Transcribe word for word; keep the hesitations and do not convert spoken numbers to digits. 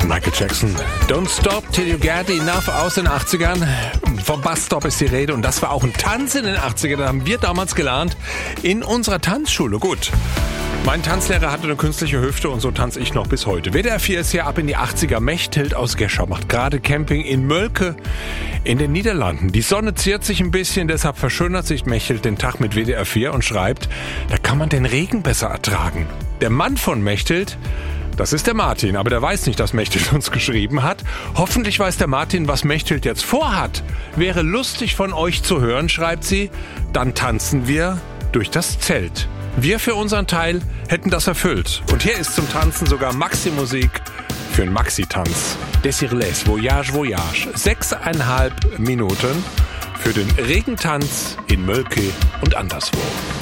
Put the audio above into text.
Michael Jackson. Don't stop till you get enough aus den achtzigern. Vom Busstop ist die Rede und das war auch ein Tanz in den achtzigern. Das haben wir damals gelernt in unserer Tanzschule. Gut. Mein Tanzlehrer hatte eine künstliche Hüfte und so tanze ich noch bis heute. W D R vier ist hier ab in die achtziger. Mechthild aus Geschau macht gerade Camping in Mölke in den Niederlanden. Die Sonne ziert sich ein bisschen, deshalb verschönert sich Mechthild den Tag mit W D R vier und schreibt, da kann man den Regen besser ertragen. Der Mann von Mechthild, das ist der Martin, aber der weiß nicht, dass Mechthild uns geschrieben hat. Hoffentlich weiß der Martin, was Mechthild jetzt vorhat. Wäre lustig von euch zu hören, schreibt sie. Dann tanzen wir durch das Zelt. Wir für unseren Teil hätten das erfüllt. Und hier ist zum Tanzen sogar Maxi-Musik für einen Maxi-Tanz. Desirles, Voyage, Voyage. Sechseinhalb Minuten für den Regentanz in Mölke und anderswo.